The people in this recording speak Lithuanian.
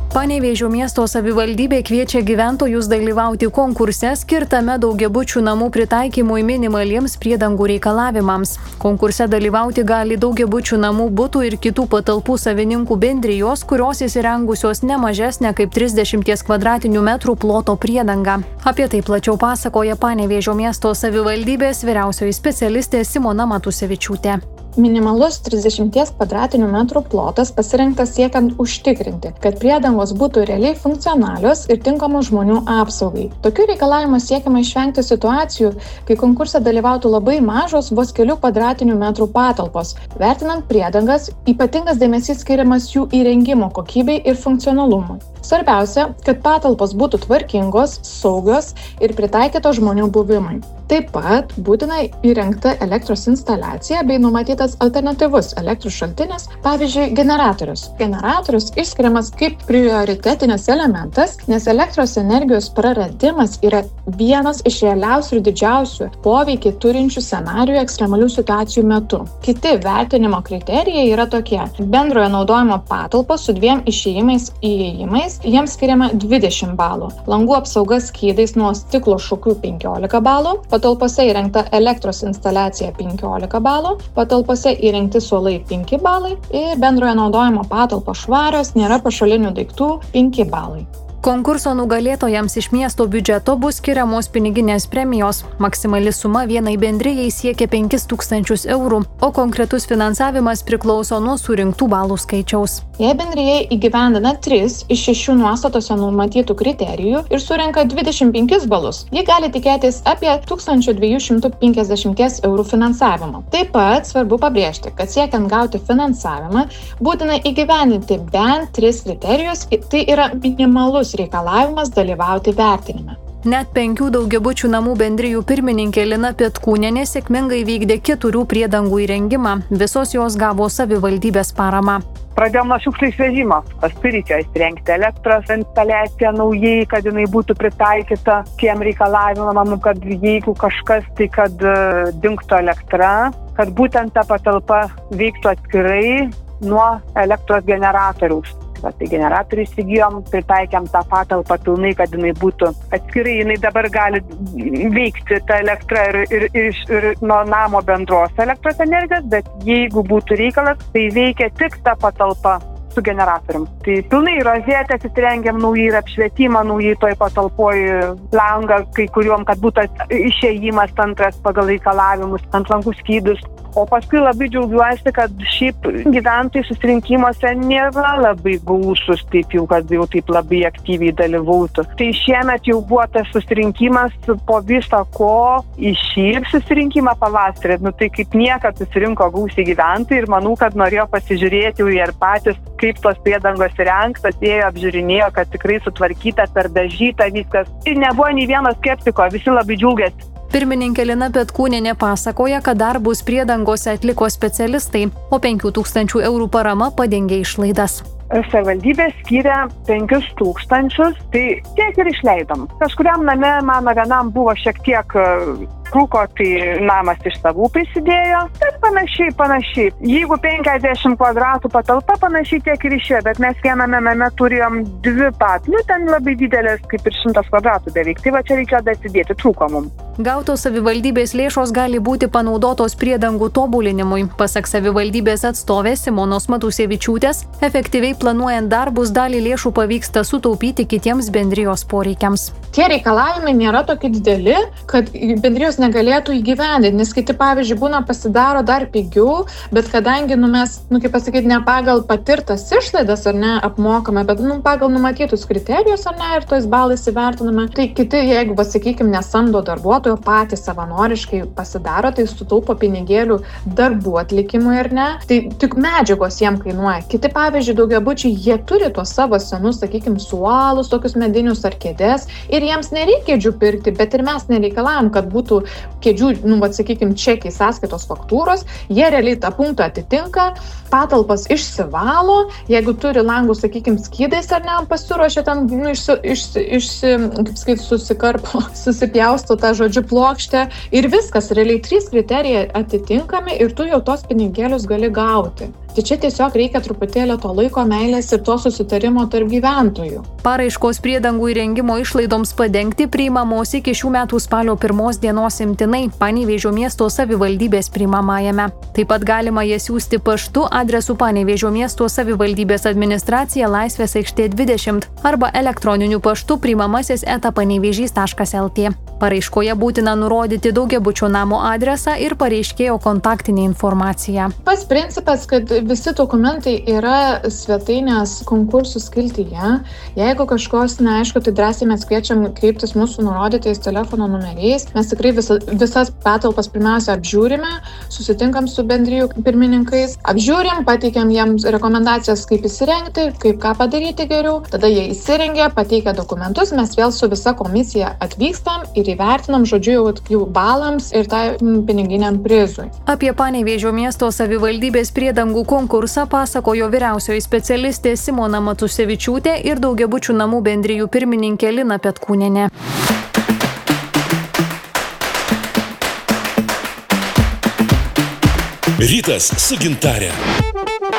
Panevėžio miesto savivaldybė kviečia gyventojus dalyvauti konkurse skirtame daugiabučių namų pritaikymui minimaliems priedangų reikalavimams. Konkurse dalyvauti gali daugiabučių namų butų ir kitų patalpų savininkų bendrijos, kurios įsirengusios ne mažesnę kaip 30 kvadratinių metrų ploto priedangą. Apie tai plačiau pasakoja Panevėžio miesto savivaldybės vyriausioji specialistė Simona Matusevičiūtė. Minimalus 30 kvadratinių metrų plotas pasirinktas siekiant užtikrinti, kad priedangos būtų realiai funkcionalios ir tinkamos žmonių apsaugai. Tokių reikalavimų siekiama išvengti situacijų, kai konkurse dalyvautų labai mažos vos kelių kvadratinių metrų patalpos. Vertinant priedangas, ypatingas dėmesys skiriamas jų įrengimo kokybei ir funkcionalumui. Svarbiausia, kad patalpos būtų tvarkingos, saugios ir pritaikytos žmonių buvimui. Taip pat būtina įrengta elektros instaliacija bei numatytas alternatyvus elektros šaltinis, pavyzdžiui, generatorius. Generatorius išskiriamas kaip prioritetinis elementas, nes elektros energijos praradimas yra vienas iš realiausių ir didžiausių poveikį turinčių scenarijų ekstremalių situacijų metu. Kiti vertinimo kriterijai yra tokie: bendrojo naudojimo patalpos su 2 išėjimais, jiems skiriama 20 balų. Langų apsauga skydais nuo stiklo šukių 15 balų. Patalpose įrengta elektros instaliacija 15 balų, patalpose įrengti suolai 5 balai ir bendrojo naudojimo patalpos švarios, nėra pašalinių daiktų 5 balai. Konkurso nugalėtojams iš miesto biudžeto bus skiriamos piniginės premijos. Maksimali suma vienai bendrijai siekia 5 000 eurų, o konkretus finansavimas priklauso nuo surinktų balų skaičiaus. Jei bendrija įgyvendina 3 iš 6 nuostatose numatytų kriterijų ir surenka 25 balus, ji gali tikėtis apie 1250 eurų finansavimo. Taip pat svarbu pabrėžti, kad siekiant gauti finansavimą, būtina įgyvendinti bent 3 kriterijus, tai yra minimalus reikalavimas dalyvauti vertinime. Net 5 daugiabučių namų bendrijų pirmininkė Lina Petkūnienė sėkmingai vykdė 4 priedangų įrengimą. Visos jos gavo savivaldybės paramą. Pradėjom nuo šiukšlių išvežimo, paskui reikėjo įsirengti elektros instaliaciją naujai, kad jinai būtų pritaikyta tiem reikalavimam, kad jeigu kažkas, tai kad dingtų elektra, kad būtent ta patalpa veiktų atskirai nuo elektros generatoriaus. Tai generatorių įsigijom, pritaikėm tą patalpą pilnai, kad jinai būtų atskirai, jinai dabar gali veikti tą elektrą ir nuo namo bendros elektros energijos, bet jeigu būtų reikalas, tai veikia tik ta patalpa su generatorium. Tai pilnai rozetės įsirengiam naujai ir apšvietimą, naujai toj patalpoj langą, kai kuriuom, kad būtų išėjimas antras pagal reikalavimus, ant langų skydus. O paskui labai džiaugiuosi, kad šiaip gyventojai susirinkimuose nėra labai gausūs, taip jau, kad jau taip labai aktyviai dalyvautų. Tai šiemet jau buvo tas susirinkimas po viso ko į šį susirinkimą pavasarį. Tai kaip niekad susirinko gausiai gyventojai ir manau, kad norėjo pasižiūrėti jau ir patys, kaip tos priedangos įrengtos, ėjo apžiūrinėjo, kad tikrai sutvarkyta, perdažyta viskas. Ir nebuvo nei vieno skeptiko, visi labai džiaugiasi. Pirmininkė Lina Petkūnienė pasakoja, kad darbus priedangose atliko specialistai, o 5 000 eurų parama padengė išlaidas. Savivaldybė skiria 5 000, tai tiek ir išleidom. Kažkuriam name mano vienam buvo šiek tiek trūko, tai namas iš savų prisidėjo, bet panašiai. Jeigu 50 kvadratų patalpa, panašiai tiek ir išėjo, bet mes viename name turėjom 2 patalpas, ten labai didelės, kaip ir 100 kvadratų beveik, tai va čia reikėjo dasidėti, trūko mums. Gautos savivaldybės lėšos gali būti panaudotos priedangų tobulinimui. Pasak savivaldybės atstovės Simonos Matusevičiūtės, efektyviai planuojant darbus dalį lėšų pavyksta sutaupyti kitiems bendrijos poreikiams. Tie reikalavimai nėra tokie dideli, kad bendrijos negalėtų įgyvendinti, nes kiti, pavyzdžiui, būna pasidaro dar pigiau, bet kadangi mes, kaip pasakyti, ne pagal patirtas išlaidas ar ne apmokame, bet pagal numatytus kriterijus ar ne ir tojais balais įvertiname, tai kiti, jeigu, sakykime, nesamdo darbuotojo, patys savanoriškai pasidaro, tai sutaupo pinigėlių darbų atlikimui ar ne, tai tik medžiagos jiem kainuoja. Kiti, pavyzdžiui, daugiabučiai, jie turi tuos savo senus, sakykime, suolus, tokius medinius ar kėdės ir jiems nereikia kėdžių pirkti, bet ir mes nereikalavom, kad būtų kėdžių, sakykime, čekiai sąskaitos faktūros, jie realiai tą punktą atitinka, patalpas išsivalo, jeigu turi langų, sakykime, skydais ar ne, pasiruošia ten, susikarpo, susipjausto tą žodžiu plokštę ir viskas, realiai 3 kriterijai atitinkami ir tu jau tos pinigėlius gali gauti. Tai čia tiesiog reikia truputėlį to laiko, meilės ir to susitarimo tarp gyventojų. Paraiškos priedangų įrengimo išlaidoms padengti priimamos iki šių metų spalio 1 dienos imtinai Panevėžio miesto savivaldybės priimamajame. Taip pat galima jas siųsti paštu adresu Panevėžio miesto savivaldybės administracija Laisvės aikštė 20 arba elektroniniu paštu priimamasis@panevėžys.lt. Paraiškoje būtina nurodyti daugiabučio namo adresą ir pareiškėjo kontaktinę informaciją. Pats principas, kad visi dokumentai yra svetainės konkursų skiltyje. Jeigu kažkos neaišku, tai drąsiai mes kviečiam kreiptis mūsų nurodytais telefono numeriais. Mes tikrai visas patalpas pirmiausia apžiūrime, susitinkam su bendrijų pirmininkais, apžiūrim, pateikiam jiems rekomendacijas, kaip įsirengti, kaip ką padaryti geriau. Tada jie įsirengia, pateikia dokumentus, mes vėl su visa komisija atvykstam ir įvertinam, žodžiu, jau balams ir tai piniginiam prizui. Apie Panevėžio miesto savivaldybės priedangų konkursą pasakojo vyriausioji specialistė Simona Matusevičiūtė ir daugiabučių namų bendrijų pirmininkė Lina Petkūnienė. Rytas su gintare.